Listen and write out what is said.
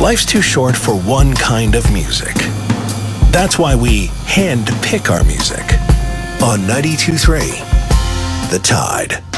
Life's too short for one kind of music. That's why we hand pick our music on 92.3 The Tide.